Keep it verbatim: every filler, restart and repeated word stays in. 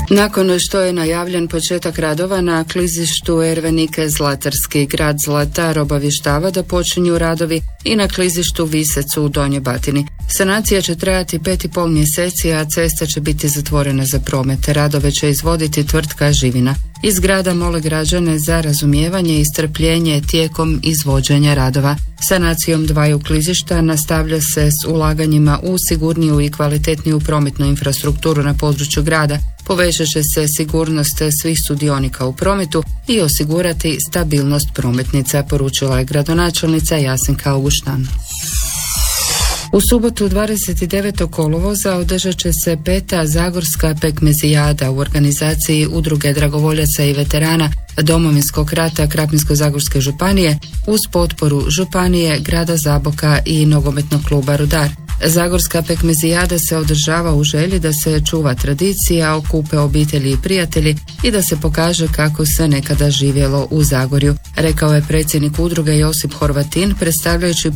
Nakon što je najavljen početak radova na klizištu Ervenike Zlatarski, grad Zlatar obavještava da počinju radovi i na klizištu Visec u Donjoj Batini. Sanacija će trajati pet i pol mjeseci, a cesta će biti zatvorena za promet. Radove će izvoditi tvrtka Živina. Iz grada mole građane za razumijevanje i strpljenje tijekom izvođenja radova. Sanacijom dvaju klizišta nastavlja se s ulaganjima u sigurniju i kvalitetniju prometnu infrastrukturu na području grada. Povećat će se sigurnost svih sudionika u prometu i osigurati stabilnost prometnica, poručila je gradonačelnica Jasenka Auguštan. U subotu dvadeset devetog kolovoza održat će se peta Zagorska pekmezijada u organizaciji Udruge dragovoljaca i veterana Domovinskog rata Krapinsko-zagorske županije uz potporu županije, grada Zaboka i nogometnog kluba Rudar. Zagorska pekmezijada se održava u želji da se čuva tradicija, okupe obitelji i prijatelji i da se pokaže kako se nekada živjelo u Zagorju, rekao je predsjednik udruge Josip Horvatin predstavljajući